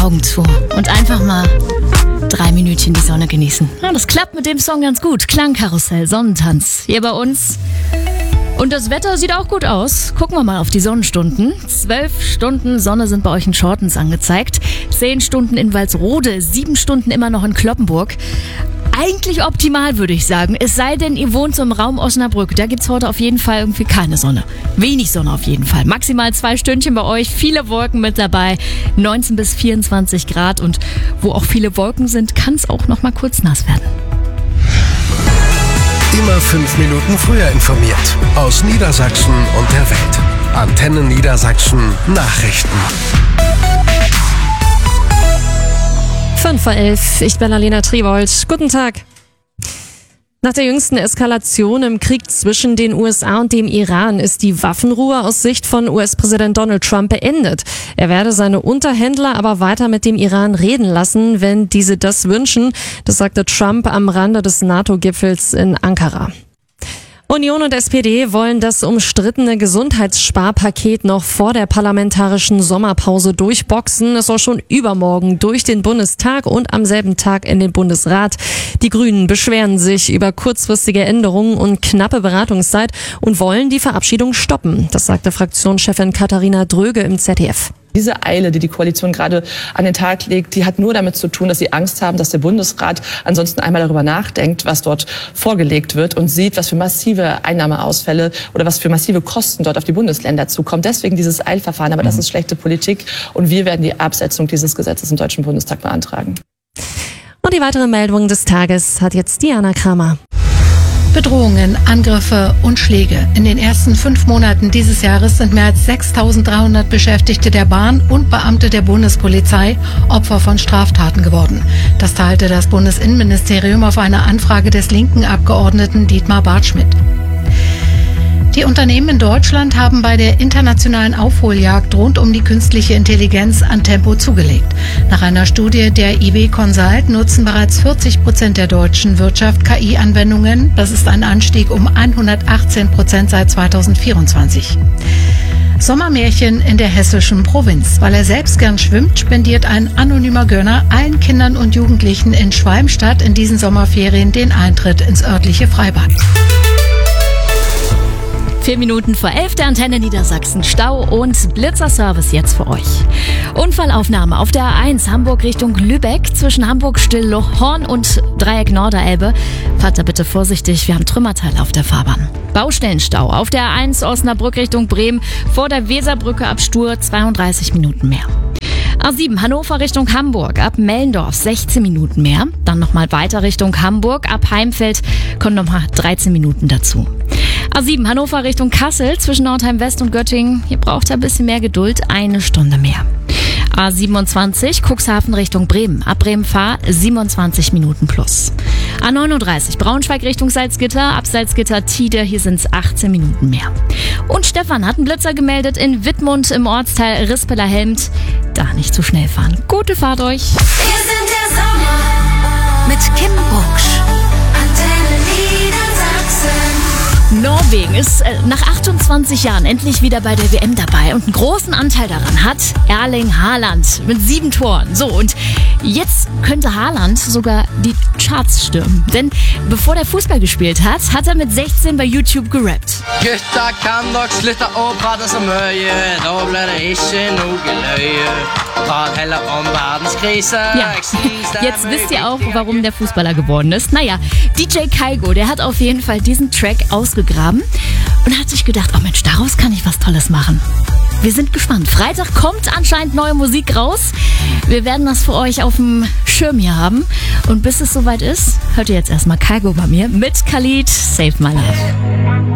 Augen zu und einfach mal 3 Minütchen die Sonne genießen. Ja, das klappt mit dem Song ganz gut. Klangkarussell, Sonnentanz hier bei uns. Und das Wetter sieht auch gut aus. Gucken wir mal auf die Sonnenstunden. 12 Stunden Sonne sind bei euch in Schortens angezeigt. 10 Stunden in Walsrode, 7 Stunden immer noch in Kloppenburg. Eigentlich optimal, würde ich sagen. Es sei denn, ihr wohnt so im Raum Osnabrück. Da gibt's heute auf jeden Fall irgendwie keine Sonne. Wenig Sonne auf jeden Fall. Maximal 2 Stündchen bei euch. Viele Wolken mit dabei. 19 bis 24 Grad. Und wo auch viele Wolken sind, kann es auch noch mal kurz nass werden. Immer 5 Minuten früher informiert. Aus Niedersachsen und der Welt. Antenne Niedersachsen Nachrichten. 5:11 ich bin Alena Triebold. Guten Tag. Nach der jüngsten Eskalation im Krieg zwischen den USA und dem Iran ist die Waffenruhe aus Sicht von US-Präsident Donald Trump beendet. Er werde seine Unterhändler aber weiter mit dem Iran reden lassen, wenn diese das wünschen. Das sagte Trump am Rande des NATO-Gipfels in Ankara. Union und SPD wollen das umstrittene Gesundheitssparpaket noch vor der parlamentarischen Sommerpause durchboxen. Es soll schon übermorgen durch den Bundestag und am selben Tag in den Bundesrat. Die Grünen beschweren sich über kurzfristige Änderungen und knappe Beratungszeit und wollen die Verabschiedung stoppen. Das sagte Fraktionschefin Katharina Dröge im ZDF. Diese Eile, die die Koalition gerade an den Tag legt, die hat nur damit zu tun, dass sie Angst haben, dass der Bundesrat ansonsten einmal darüber nachdenkt, was dort vorgelegt wird und sieht, was für massive Einnahmeausfälle oder was für massive Kosten dort auf die Bundesländer zukommen. Deswegen dieses Eilverfahren. Aber das ist schlechte Politik und wir werden die Absetzung dieses Gesetzes im Deutschen Bundestag beantragen. Und die weitere Meldung des Tages hat jetzt Diana Kramer. Bedrohungen, Angriffe und Schläge. In den ersten 5 Monaten dieses Jahres sind mehr als 6.300 Beschäftigte der Bahn und Beamte der Bundespolizei Opfer von Straftaten geworden. Das teilte das Bundesinnenministerium auf eine Anfrage des linken Abgeordneten Dietmar Bartsch mit. Die Unternehmen in Deutschland haben bei der internationalen Aufholjagd rund um die künstliche Intelligenz an Tempo zugelegt. Nach einer Studie der IB Consult nutzen bereits 40% der deutschen Wirtschaft KI-Anwendungen. Das ist ein Anstieg um 118% seit 2024. Sommermärchen in der hessischen Provinz. Weil er selbst gern schwimmt, spendiert ein anonymer Gönner allen Kindern und Jugendlichen in Schwalmstadt in diesen Sommerferien den Eintritt ins örtliche Freibad. 4 Minuten vor 11 der Antenne Niedersachsen. Stau und Blitzerservice jetzt für euch. Unfallaufnahme auf der A1 Hamburg Richtung Lübeck zwischen Hamburg-Stillhorn und Dreieck Norderelbe. Fahrt da bitte vorsichtig, wir haben Trümmerteile auf der Fahrbahn. Baustellenstau auf der A1 Osnabrück Richtung Bremen vor der Weserbrücke ab Stur 32 Minuten mehr. A7 Hannover Richtung Hamburg ab Mellendorf 16 Minuten mehr. Dann nochmal weiter Richtung Hamburg ab Heimfeld kommen nochmal 13 Minuten dazu. A7 Hannover Richtung Kassel zwischen Nordheim West und Göttingen. Hier braucht ihr ein bisschen mehr Geduld, 1 Stunde mehr. A27 Cuxhaven Richtung Bremen. Ab Bremen-Fahr 27 Minuten plus. A39 Braunschweig Richtung Salzgitter. Ab Salzgitter-Tide, hier sind es 18 Minuten mehr. Und Stefan hat einen Blitzer gemeldet in Wittmund im Ortsteil Rispeler-Helmt. Da nicht zu schnell fahren. Gute Fahrt euch. Wir sind der Sommer mit Kim Bucksch. Antenne Niedersachsen. Norwegen ist nach 28 Jahren endlich wieder bei der WM dabei und einen großen Anteil daran hat Erling Haaland mit 7 Toren. So, und jetzt könnte Haaland sogar die Charts stürmen. Denn bevor der Fußball gespielt hat, hat er mit 16 bei YouTube gerappt. Gutta kan dere slutte å prate så mye, da blir det ikke noe løye. Prat heller om verdenskrise. Ja, jetzt wisst ihr auch, warum der Fußballer geworden ist. Naja, DJ Kygo, der hat auf jeden Fall diesen Track ausgegraben und hat sich gedacht, oh Mensch, daraus kann ich was Tolles machen. Wir sind gespannt. Freitag kommt anscheinend neue Musik raus. Wir werden das für euch auf dem Schirm hier haben. Und bis es soweit ist, hört ihr jetzt erstmal Kygo bei mir mit Khalid, Save My Life.